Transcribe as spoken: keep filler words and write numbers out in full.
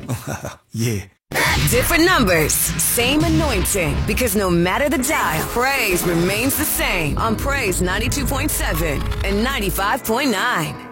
Yeah. Different numbers, same anointing. Because no matter the dial, praise remains the same on Praise ninety-two point seven and ninety-five point nine.